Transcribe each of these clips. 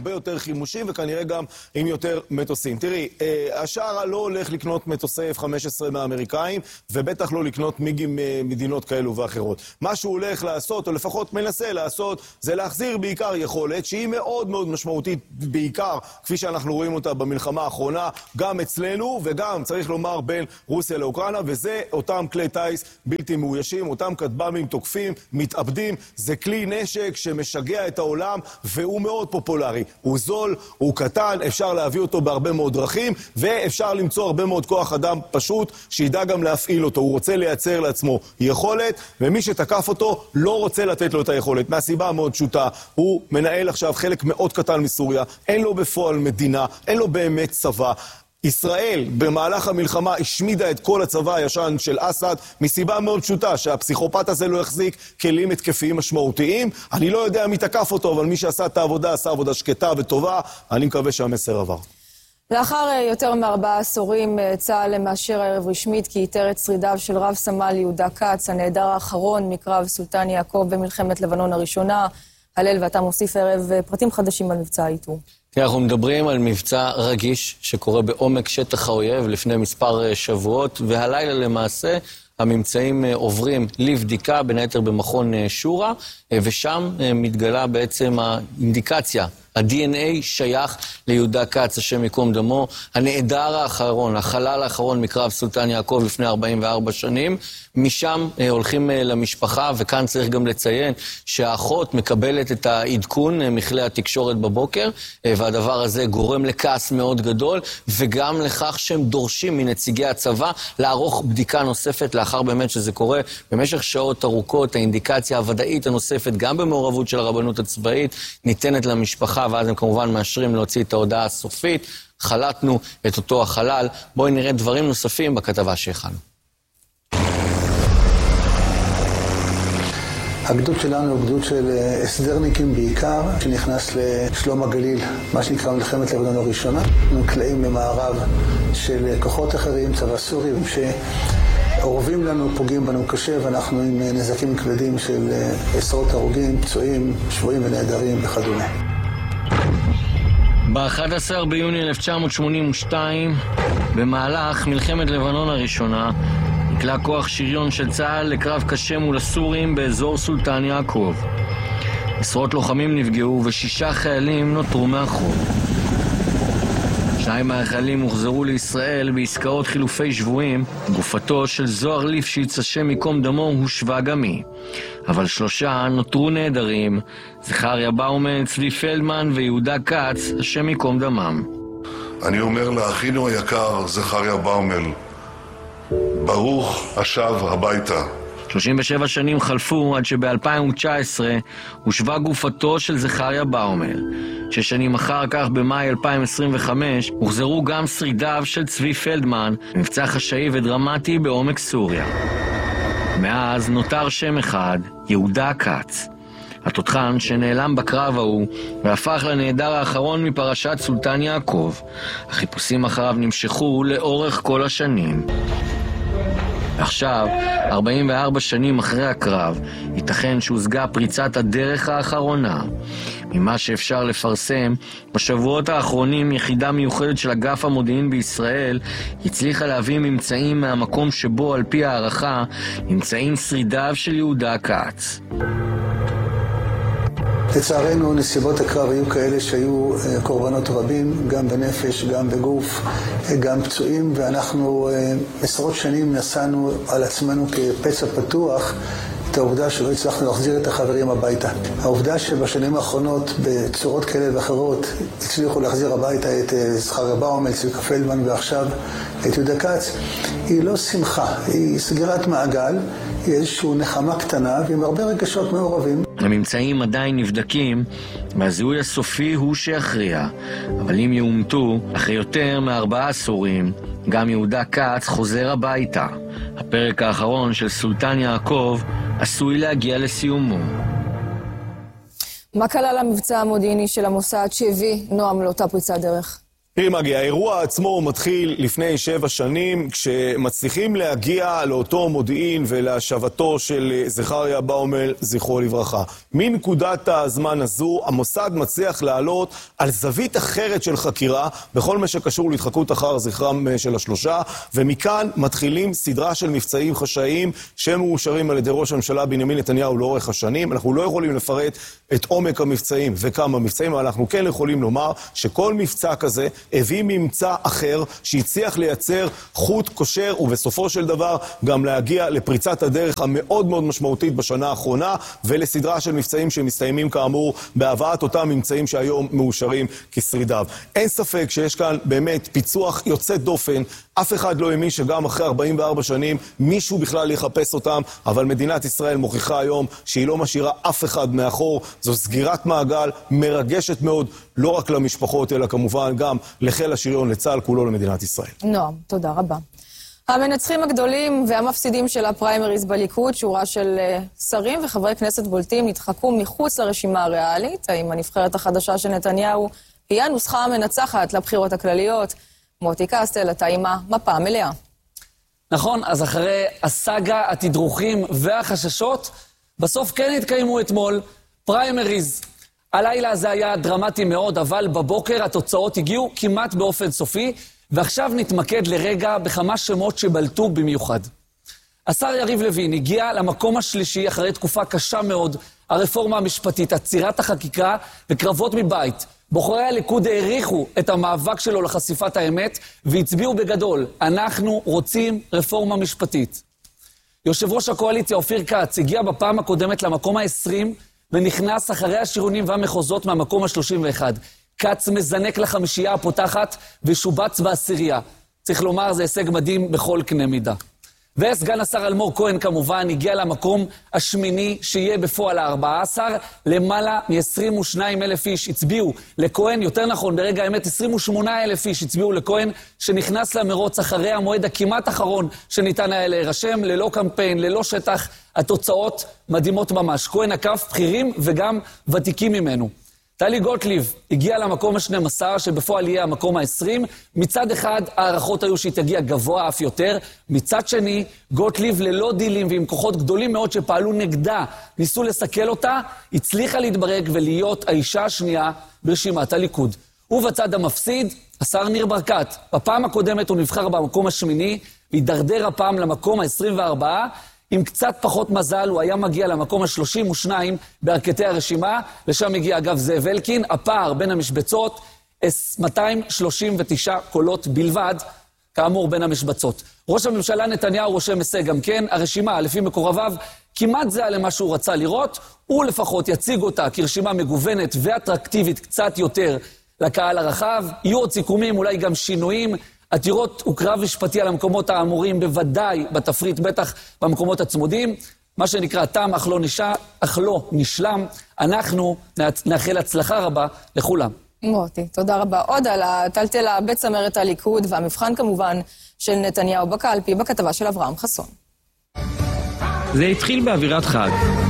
הרבה יותר חימושים וכנראה גם עם יותר מטוסים. תראי, השער לא הולך לקנות מטוסי F-15 מהאמריקאים, ובטח לא לקנות מיגים מדינות כאלו ואחרות. מה שהוא הולך לעשות, או לפחות מנסה לעשות, זה להחזיר בעיקר יכולת שהיא מאוד מאוד משמעותית, בעיקר כפי שאנחנו רואים אותה במלחמה האחרונה, גם אצלנו וגם, צריך לומר, בין רוסיה לאוקראינה, וזה אותם כלי טייס בלתי מאוישים, אותם כטב"מים תוקפים, מתאבדים. זה כלי נשק שמשגע את העולם, והוא מאוד פופולרי. הוא זול, הוא קטן, אפשר להביא אותו בהרבה מאוד דרכים, ואפשר למצוא הרבה מאוד כוח אדם פשוט, שידע גם להפעיל אותו. הוא רוצה לייצר לעצמו יכולת, ומי שתקף אותו לא רוצה לתת לו את היכולת. מהסיבה מאוד פשוטה, הוא מנהל עכשיו חלק מאוד קטן מסוריה, אין לו בפועל מדינה, אין לו באמת צבא. ישראל במהלך המלחמה השמידה את כל הצבא הישן של אסד מסיבה מאוד פשוטה, שהפסיכופת הזה לא החזיק כלים התקפיים משמעותיים. אני לא יודע מי תקף אותו, אבל מי שעשה את העבודה עשה עבודה שקטה וטובה. אני מקווה שהמסר עבר. לאחר יותר מ4 עשורים, צה"ל מאשר הערב רשמית כי איתר את שרידיו של רב סמל יהודה כץ, הנעדר האחרון מקרב סולטן יעקוב במלחמת לבנון הראשונה. הלל, ואתה מוסיף הערב פרטים חדשים על מבצע האיתור. אנחנו מדברים על מבצע רגיש שקורה בעומק שטח האויב לפני מספר שבועות, והלילה למעשה הממצאים עוברים לבדיקה, בין היתר במכון שורה, ושם מתגלה בעצם האינדיקציה. ה-DNA שייך ליהודה כץ, השם יקום דמו, הנעדר האחרון, החלל האחרון מקרב סולטן יעקב לפני 44 שנים. משם הולכים למשפחה, וכאן צריך גם לציין שהאחות מקבלת את העדכון מכלי התקשורת בבוקר, והדבר הזה גורם לכעס מאוד גדול, וגם לכך שהם דורשים מנציגי הצבא לערוך בדיקה נוספת, לאחר באמת שזה קורה במשך שעות ארוכות. האינדיקציה הוודאית הנוספת, גם במעורבות של הרבנות הצבאית, ניתנת למשפחה, ואז הם כמובן מאשרים להוציא את ההודעה הסופית. חלטנו את אותו החלל. בואי נראה דברים נוספים בכתבה שהכנו. הגדוד שלנו הוא גדוד של הסדרניקים בעיקר, שנכנס לשלום הגליל, מה שנקרא מלחמת לבנון הראשונה. נקלעים למערב של כוחות אחרים, צבא סורי, שעורבים לנו, פוגעים בנו קשה, ואנחנו עם נזקים כבדים של עשרות הרוגים, פצועים, שבויים ונעדרים וכדומה. ב-11 ביוני 1982, במהלך מלחמת לבנון הראשונה, נקלע כוח שריון של צה"ל לקרב קשה מול הסורים באזור סולטן יעקב. עשרות לוחמים נפגעו ו6 חיילים נותרו מאחור. 2 מהחיילים הוחזרו לישראל בעסקאות חילופי שבויים. גופתו של זוהר ליפשיץ, השם יקום דמו, הושבה גם היא. אבל 3 נותרו נעדרים, זכריה באומל, צבי פלדמן ויהודה כץ, השם יקום דמם. אני אומר לאחינו היקר זכריה באומל, ברוך השב הביתה. 37 שנים חלפו עד שב-2019 הושבה גופתו של זכריה באומל. 6 שנים אחר כך, במאי 2025, הוחזרו גם שרידיו של צבי פלדמן, מבצע חשאי ודרמטי בעומק סוריה. מאז נותר שם אחד, יהודה כץ. התותחן שנעלם בקרב ההוא והפך לנעדר האחרון מפרשת סולטן יעקב. החיפושים אחריו נמשכו לאורך כל השנים. עכשיו, 44 שנים אחרי הקרב, ייתכן שהושגה פריצת הדרך האחרונה. ממה שאפשר לפרסם, בשבועות האחרונים יחידה מיוחדת של אגף המודיעין בישראל הצליחה להביא ממצאים מהמקום שבו, על פי הערכה, נמצאים שרידיו של יהודה כץ. לצערנו, נסיבות הקרב היו כאלה שהיו קורבנות רבים, גם בנפש, גם בגוף, גם פצועים, ואנחנו עשרות שנים נסענו על עצמנו כפצע פתוח את העובדה שלא הצלחנו להחזיר את החברים הביתה. העובדה שבשנים האחרונות, בצורות כאלה ואחרות, הצליחו להחזיר הביתה את זכריה באומל, צביקה פלדמן, ועכשיו את יהודה כץ, היא לא שמחה, היא סגירת מעגל, היא איזושהי נחמה קטנה ועם הרבה רגשות מעורבים. הממצאים עדיין נבדקים, והזיהוי הסופי הוא שיכריע. אבל אם יאומתו, אחרי יותר מ4 עשורים, גם יהודה כץ חוזר הביתה. הפרק האחרון של סולטן יעקב עשוי להגיע לסיומו. מה כלל המבצע המודיעיני של המוסד שהביא נועם לאותה פריצת דרך? תראי מגי, האירוע עצמו מתחיל לפני 7 שנים, כשמצליחים להגיע לאותו מודיעין ולהשבתו של זכריה באומל, זכרו לברכה. מנקודת הזמן הזו, המוסד מצליח לעלות על זווית אחרת של חקירה, בכל מה שקשור להתחקות אחר זכרם של השלושה, ומכאן מתחילים סדרה של מבצעים חשאיים, שמאושרים על ידי ראש הממשלה בנימין נתניהו לאורך השנים. אנחנו לא יכולים לפרט את עומק המבצעים וכמה מבצעים, אבל אנחנו כן יכולים לומר שכל מבצע כזה הביא ממצא אחר שהצליח לייצר חוט קושר ובסופו של דבר גם להגיע לפריצת הדרך המאוד מאוד משמעותית בשנה האחרונה ולסדרה של מבצעים שמסתיימים כאמור בהבאת אותם ממצאים שהיום מאושרים כשרידיו. אין ספק שיש כאן באמת פיצוח יוצא דופן, אף אחד לא האמין שגם אחרי 44 שנים מישהו בכלל יחפש אותם, אבל מדינת ישראל מוכיחה היום שהיא לא משאירה אף אחד מאחור. זו סגירת מעגל מרגשת מאוד, לא רק למשפחות אלא כמובן גם לחיל השריון, לצה"ל כולו, למדינת ישראל. נועם, תודה רבה. המנצחים הגדולים והמפסידים של הפריימריז בליכוד, שורה של שרים וחברי כנסת בולטים נדחקו מחוץ לרשימה הריאלית. האם הנבחרת החדשה של נתניהו היא הנוסחה המנצחת לבחירות הכלליות? מוטי קסטל, אתה עם המפה המלאה. נכון, אז אחרי הסאגה, התדרוכים והחששות, בסוף כן התקיימו אתמול פריימריז. הלילה הזה היה דרמטי מאוד, אבל בבוקר התוצאות הגיעו כמעט באופן סופי, ועכשיו נתמקד לרגע בכמה שמות שבלטו במיוחד. השר יריב לוין הגיע למקום השלישי אחרי תקופה קשה מאוד, הרפורמה המשפטית, עצירת החקיקה וקרבות מבית. בוחרי הליכוד העריכו את המאבק שלו לחשיפת האמת, והצביעו בגדול, אנחנו רוצים רפורמה משפטית. יושב ראש הקואליציה אופיר כץ הגיע בפעם הקודמת למקום ה-20, ונכנס אחרי השריונים והמחוזות מהמקום ה-31. כץ מזנק לחמישייה הפותחת ושובץ בעשירייה. צריך לומר, זה הישג מדהים בכל קנה מידה. וסגן השר אלמוג כהן כמובן הגיע למקום השמיני שיהיה בפועל ה-14. למעלה מ-22,000 איש הצביעו לכהן, יותר נכון ברגע האמת 28,000 איש הצביעו לכהן, שנכנס למרוץ אחרי המועד הכמעט אחרון שניתן היה להירשם, ללא קמפיין, ללא שטח. התוצאות מדהימות ממש. כהן עקף בכירים וגם ותיקים ממנו. טלי גוטליב הגיעה למקום ה-12, שבפועל יהיה המקום ה-20. מצד אחד, הערכות היו שהיא תגיע גבוה אף יותר. מצד שני, גוטליב ללא דילים ועם כוחות גדולים מאוד שפעלו נגדה, ניסו לסכל אותה, הצליחה להתברג ולהיות האישה השנייה ברשימת הליכוד. ובצד המפסיד, השר ניר ברקת. בפעם הקודמת הוא נבחר במקום השמיני, והידרדר הפעם למקום ה-24, עם קצת פחות מזל, הוא היה מגיע למקום ה-32 בהרכתי הרשימה, לשם הגיע אגב זאב אלקין. הפער בין המשבצות, 239 קולות בלבד, כאמור בין המשבצות. ראש הממשלה נתניהו רושם הישג גם כן, הרשימה לפי מקורביו כמעט זהה למה שהוא רצה לראות, הוא לפחות יציג אותה כרשימה מגוונת ואטרקטיבית קצת יותר לקהל הרחב, יהיו עוד סיכומים, אולי גם שינויים, עתירות וקרב משפטי על המקומות האמורים, בוודאי בתפריט, בטח במקומות הצמודים. מה שנקרא תם אך לא נשלם. אנחנו נאחל הצלחה רבה לכולם. מוטי, תודה רבה. עוד על הטלטלה בצמרת הליכוד, והמבחן כמובן של נתניהו בקלפי, בכתבה של אברהם חסון. זה התחיל באווירת חג.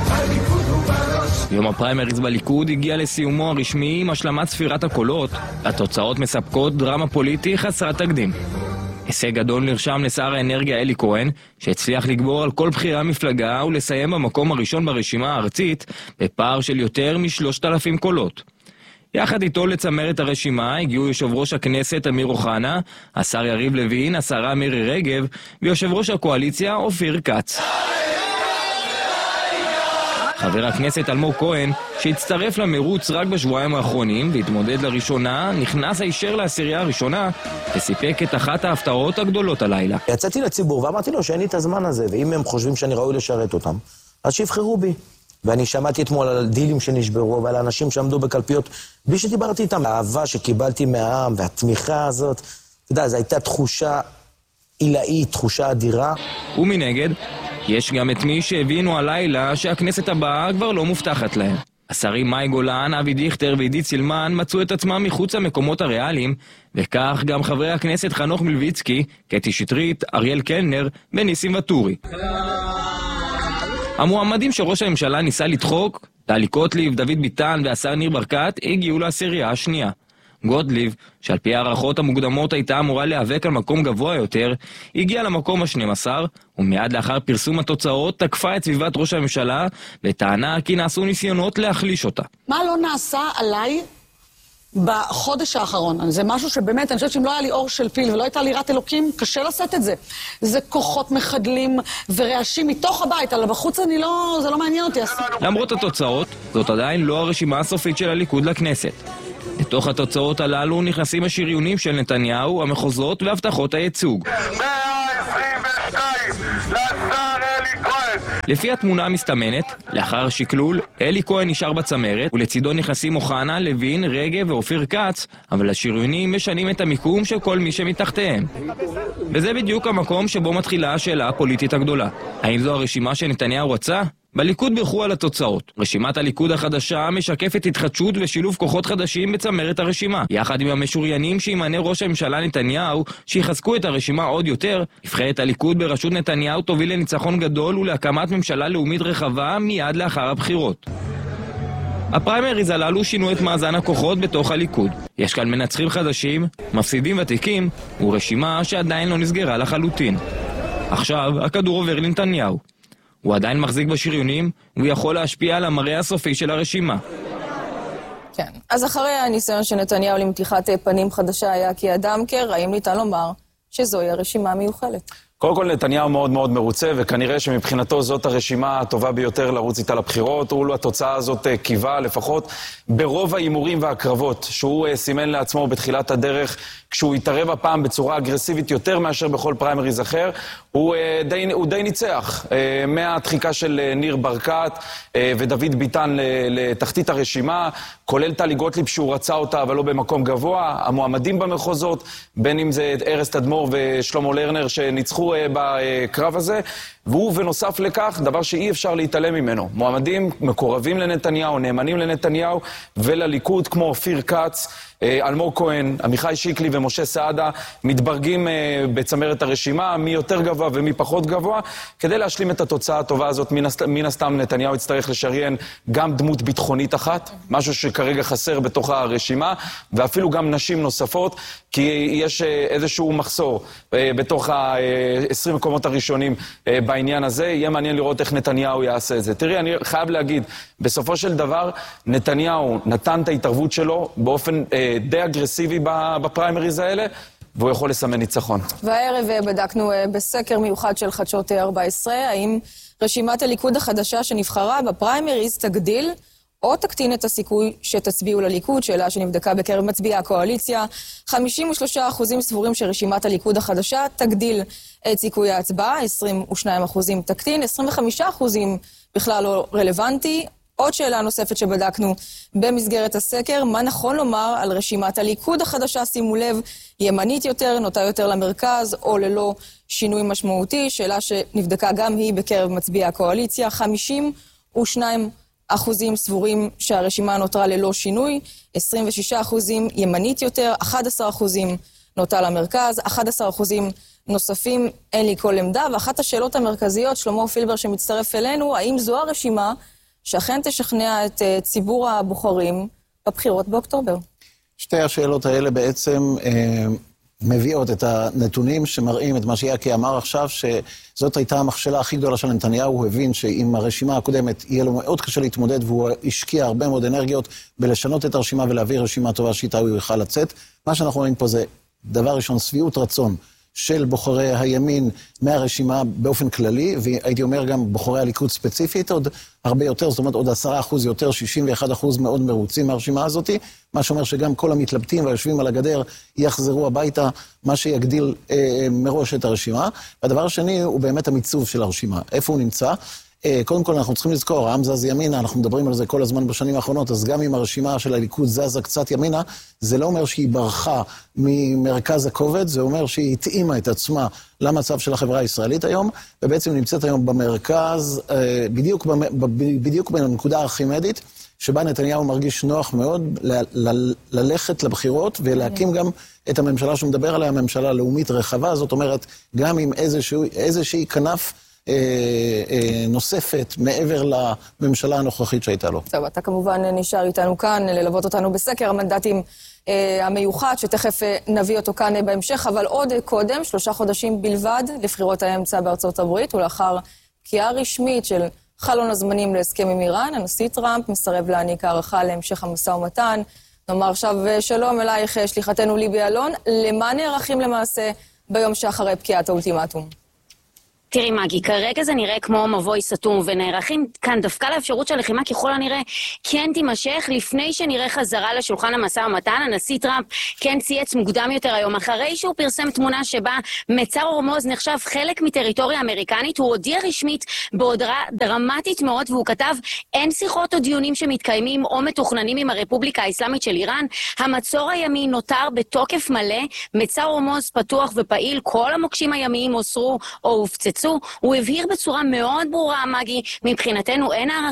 יום הפריימריז בליכוד הגיע לסיומו הרשמי עם השלמת ספירת הקולות. התוצאות מספקות דרמה פוליטי חסרת תקדים. הישג גדול נרשם לשר האנרגיה אלי כהן, שהצליח לגבור על כל בחירי המפלגה ולסיים במקום הראשון ברשימה הארצית, בפער של יותר מ-3,000 קולות. יחד איתו לצמרת הרשימה הגיעו יושב ראש הכנסת אמיר אוחנה, השר יריב לוין, השרה מירי רגב, ויושב ראש הקואליציה אופיר כץ. חבר הכנסת אלמוג כהן, שהצטרף למרוץ רק בשבועיים האחרונים והתמודד לראשונה, נכנס הישר לעשירייה הראשונה וסיפק את אחת ההפתעות הגדולות הלילה. יצאתי לציבור ואמרתי לו שאין לי את הזמן הזה, ואם הם חושבים שאני ראוי לשרת אותם, אז שיבחרו בי. ואני שמעתי אתמול על דילים שנשברו ועל אנשים שעמדו בקלפיות בלי שדיברתי איתם. האהבה שקיבלתי מהעם והתמיכה הזאת, אתה יודע, זו הייתה תחושה עילאית, תחושה אדירה. ומנגד, יש גם את מי שהבינו הלילה שהכנסת הבאה כבר לא מובטחת להם. השרים מאי גולן, אבי דיכטר ועידית סילמן מצאו את עצמם מחוץ למקומות הריאליים, וכך גם חברי הכנסת חנוך מלביצקי, קטי שטרית, אריאל קלנר וניסים ואטורי. המועמדים שראש הממשלה ניסה לדחוק, טלי גוטליב, דוד ביטן והשר ניר ברקת, הגיעו לעשירייה השנייה. גוטליב, שעל פי הערכות המוקדמות הייתה אמורה להיאבק על מקום גבוה יותר, הגיעה למקום ה-12, ומיד לאחר פרסום התוצאות תקפה את סביבת ראש הממשלה, וטענה כי נעשו ניסיונות להחליש אותה. מה לא נעשה עליי בחודש האחרון? זה משהו שבאמת, אני חושבת שאם לא היה לי אור של פיל ולא הייתה לי יראת אלוקים, קשה לשאת את זה. זה כוחות מחדלים ורעשים מתוך הבית, אבל בחוץ זה לא מעניין אותי. למרות התוצאות, זאת עדיין לא הרשימה הסופית של הליכוד לכנסת. לתוך התוצאות הללו נכנסים השריונים של נתניהו, המחוזות והבטחות הייצוג. 122 לשר אלי כהן. לפי התמונה המסתמנת, לאחר שקלול, אלי כהן נשאר בצמרת, ולצידו נכנסים אוחנה, לוין, רגב ואופיר כץ, אבל השריונים משנים את המיקום של כל מי שמתחתיהם. וזה בדיוק המקום שבו מתחילה השאלה הפוליטית הגדולה. האם זו הרשימה שנתניהו רצה? בליכוד בירכו על התוצאות. רשימת הליכוד החדשה משקפת התחדשות ושילוב כוחות חדשים בצמרת הרשימה. יחד עם המשוריינים שימנה ראש הממשלה נתניהו, שיחזקו את הרשימה עוד יותר, נבחרת הליכוד בראשות נתניהו תוביל לניצחון גדול ולהקמת ממשלה לאומית רחבה מיד לאחר הבחירות. הפריימריז הללו שינו את מאזן הכוחות בתוך הליכוד. יש כאן מנצחים חדשים, מפסידים ותיקים, ורשימה שעדיין לא נסגרה לחלוטין. עכשיו הכדור עובר לנתניהו. הוא עדיין מחזיק בשריונים, והוא יכול להשפיע על המראה הסופי של הרשימה. כן, אז אחרי הניסיון של נתניהו למתיחת פנים חדשה היה כי הדמקר, האם ניתן לומר שזוהי הרשימה המיוחלת? קודם כל נתניהו מאוד מאוד מרוצה, וכנראה שמבחינתו זאת הרשימה הטובה ביותר לרוץ איתה לבחירות. הוא התוצאה הזאת קיווה, לפחות ברוב האימורים והקרבות שהוא סימן לעצמו בתחילת הדרך, כשהוא התערב הפעם בצורה אגרסיבית יותר מאשר בכל פריימריז אחר, הוא די ניצח. מהדחיקה של ניר ברקת ודוד ביטן לתחתית הרשימה, כולל טלי גוטליב שהוא רצה אותה אבל לא במקום גבוה, המועמדים במחוזות, בין אם זה ארז תדמור ושלמה לרנר שניצחו בקרב הזה, והוא ונוסף לכך, דבר שאי אפשר להתעלם ממנו. מועמדים מקורבים לנתניהו, נאמנים לנתניהו ולליכוד, כמו אופיר כץ, אלמוג כהן, עמיחי שיקלי ומשה סעדה, מתברגים בצמרת הרשימה, מי יותר גבוה ומי פחות גבוה, כדי להשלים את התוצאה הטובה הזאת. מן הסתם נתניהו יצטרך לשריין גם דמות ביטחונית אחת, משהו שכרגע חסר בתוך הרשימה, ואפילו גם נשים נוספות, כי יש איזשהו מחסור בתוך ה-20 מקומות הראשונים בעניין הזה. יהיה מעניין לראות איך נתניהו יעשה את זה. תראי, אני חייב להגיד, בסופו של דבר, נתניהו נתן את ההתערבות שלו באופן די אגרסיבי בפריימריז האלה, והוא יכול לסמן ניצחון. והערב בדקנו בסקר מיוחד של חדשות 14, האם רשימת הליכוד החדשה שנבחרה בפריימריז תגדיל או תקטין את הסיכוי שתצביעו לליכוד, שאלה שנבדקה בקרב מצביעי הקואליציה. 53% סבורים שרשימת הליכוד החדשה תגדיל את סיכוי ההצבעה, 22% תקטין, 25% בכלל לא רלוונטי. עוד שאלה נוספת שבדקנו במסגרת הסקר, מה נכון לומר על רשימת הליכוד החדשה, שימו לב, ימנית יותר, נוטה יותר למרכז, או ללא שינוי משמעותי, שאלה שנבדקה גם היא בקרב מצביעי הקואליציה. 52% סבורים שהרשימה נותרה ללא שינוי, 26% ימנית יותר, 11% נוטה למרכז, 11% נוספים אין לי כל עמדה. ואחת השאלות המרכזיות, שלמה פילבר שמצטרף אלינו, האם זו הרשימה שאכן תשכנע את ציבור הבוחרים בבחירות באוקטובר? שתי השאלות האלה בעצם מביאות את הנתונים שמראים את מה שיעקי אמר עכשיו, שזאת הייתה המכשלה הכי גדולה של נתניהו. הוא הבין שעם הרשימה הקודמת יהיה לו מאוד קשה להתמודד, והוא השקיע הרבה מאוד אנרגיות בלשנות את הרשימה ולהביא רשימה טובה שאיתה הוא יוכל לצאת. מה שאנחנו רואים פה זה, דבר ראשון, שביעות רצון של בוחרי הימין מהרשימה באופן כללי, והייתי אומר גם בוחרי הליכוד ספציפית עוד הרבה יותר, זאת אומרת עוד 10% יותר, 61% מאוד מרוצים מהרשימה הזאת, מה שאומר שגם כל המתלבטים והיושבים על הגדר יחזרו הביתה, מה שיגדיל מראש את הרשימה. והדבר השני הוא באמת המיצוב של הרשימה, איפה הוא נמצא. קודם כל אנחנו צריכים לזכור, העם זז ימינה, אנחנו מדברים על זה כל הזמן בשנים האחרונות, אז גם אם הרשימה של הליכוד זזה קצת ימינה, זה לא אומר שהיא ברחה ממרכז הכובד, זה אומר שהיא התאימה את עצמה למצב של החברה הישראלית היום, ובעצם נמצאת היום במרכז, בדיוק בנקודה הארכימדית, שבה נתניהו מרגיש נוח מאוד ללכת לבחירות ולהקים גם את הממשלה שהוא מדבר עליה, הממשלה לאומית רחבה, זאת אומרת, גם עם איזושהי כנף נוספת מעבר לממשלה הנוכחית שהייתה לו. טוב, אתה כמובן נשאר איתנו כאן, ללוות אותנו בסקר המנדטים המיוחד, שתכף נביא אותו כאן בהמשך, אבל עוד קודם, 3 חודשים בלבד לבחירות האמצע בארצות הברית, ולאחר פקיעה רשמית של חלון הזמנים להסכם עם איראן, הנשיא טראמפ מסרב להעניק הערכה להמשך המשא ומתן. נאמר עכשיו שלום אלייך, שליחתנו ליבי אלון, למה נערכים למעשה ביום שאחרי פקיעת האולטימטום? תראי מגי, כרגע זה נראה כמו מבוי סתום, ונערכים כאן דווקא לאפשרות שהלחימה ככל הנראה כן תימשך, לפני שנראה חזרה לשולחן המשא ומתן. הנשיא טראמפ כן צייץ מוקדם יותר היום, אחרי שהוא פרסם תמונה שבה מצר הורמוז נחשב חלק מטריטוריה אמריקנית, הוא הודיע רשמית בהודעה דרמטית מאוד, והוא כתב, אין שיחות או דיונים שמתקיימים או מתוכננים עם הרפובליקה האסלאמית של איראן, המצור הימי נותר בתוקף מלא, מצר הורמוז פתוח ופעיל, כל המוקשים הימיים הוסרו או הופצצו. הוא הבהיר בצורה מאוד ברורה, מגי, מבחינתנו אין הערכה